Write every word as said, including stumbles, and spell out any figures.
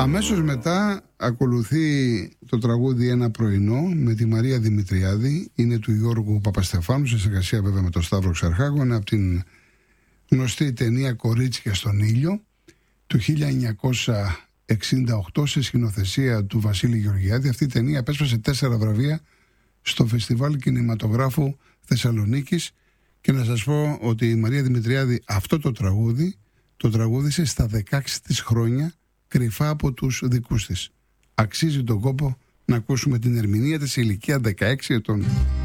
Αμέσως μετά ακολουθεί το τραγούδι «Ένα πρωινό» με τη Μαρία Δημητριάδη. Είναι του Γιώργου Παπαστεφάνου, σε συνεργασία βέβαια με τον Σταύρο Ξαρχάγο. Είναι από την γνωστή ταινία «Κορίτσια στον ήλιο» του χίλια εννιακόσια εξήντα οκτώ, σε σκηνοθεσία του Βασίλη Γεωργιάδη. Αυτή η ταινία απέσπασε τέσσερα βραβεία στο Φεστιβάλ Κινηματογράφου Θεσσαλονίκης. Και να σας πω ότι η Μαρία Δημητριάδη αυτό το τραγούδι το τραγούδισε στα δεκαέξι της χρόνια, κρυφά από τους δικούς της. Αξίζει τον κόπο να ακούσουμε την ερμηνεία της σε ηλικία δεκαέξι ετών.